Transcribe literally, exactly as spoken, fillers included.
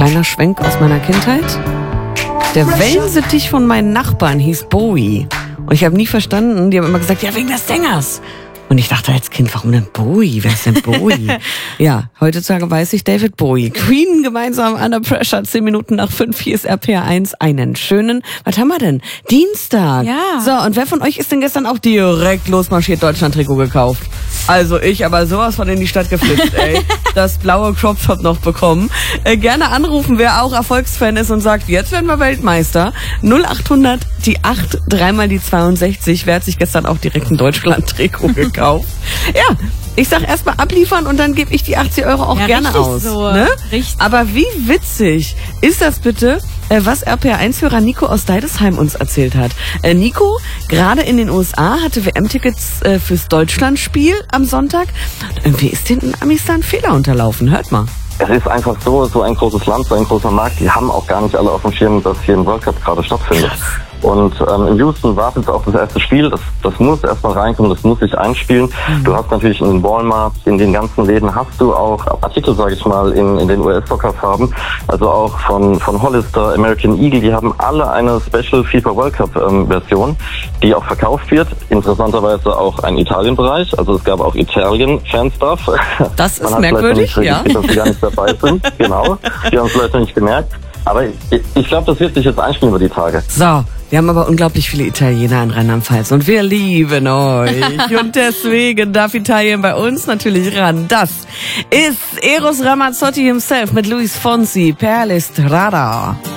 Kleiner Schwenk aus meiner Kindheit. Der Wellensittich von meinen Nachbarn hieß Bowie. Und ich habe nie verstanden, die haben immer gesagt, ja, wegen des Sängers. Und ich dachte als Kind, warum denn Bowie? Wer ist denn Bowie? Ja, heutzutage weiß ich David Bowie. Queen gemeinsam Under Pressure, zehn Minuten nach fünf. Hier ist R P R eins. Einen schönen, was haben wir denn? Dienstag. Ja. So, und wer von euch ist denn gestern auch direkt losmarschiert Deutschland-Trikot gekauft? Also ich, aber sowas von in die Stadt geflitzt, ey. Das blaue Crop-Top noch bekommen. Äh, gerne anrufen, wer auch Erfolgsfan ist und sagt, jetzt werden wir Weltmeister. null achthundert, die acht, dreimal die zweiundsechzig. Wer hat sich gestern auch direkt ein Deutschland-Trikot gekauft? Ja, ich sag erstmal abliefern und dann gebe ich die achtzig Euro auch ja, gerne richtig aus. So. Ne? Richtig. Aber wie witzig ist das bitte, äh, was R P R eins-Hörer Nico aus Deidesheim uns erzählt hat. Äh, Nico, gerade in den U S A, hatte W M-Tickets äh, fürs Deutschlandspiel am Sonntag. Und irgendwie ist den in Amis da ein Fehler unterlaufen. Hört mal. Es ist einfach so, so ein großes Land, so ein großer Markt, die haben auch gar nicht alle auf dem Schirm, dass hier ein World Cup gerade stattfindet. Und ähm, in Houston wartet auf das erste Spiel, das, das muss erstmal reinkommen, das muss sich einspielen. Mhm. Du hast natürlich in den Walmart, in den ganzen Läden hast du auch Artikel, sage ich mal, in, in den U S-Soccer-Farben, also auch von, von Hollister, American Eagle, die haben alle eine Special FIFA World Cup-Version, ähm, die auch verkauft wird. Interessanterweise auch ein Italien-Bereich, also es gab auch Italien-Fanstuff. Das ist merkwürdig, ja. Dass die gar nicht dabei sind, genau, die haben es vielleicht noch nicht gemerkt. Aber ich, ich glaube, das wird sich jetzt einspielen über die Tage. So, wir haben aber unglaublich viele Italiener in Rheinland-Pfalz und wir lieben euch. Und deswegen darf Italien bei uns natürlich ran. Das ist Eros Ramazzotti himself mit Luis Fonsi, Per le Strada.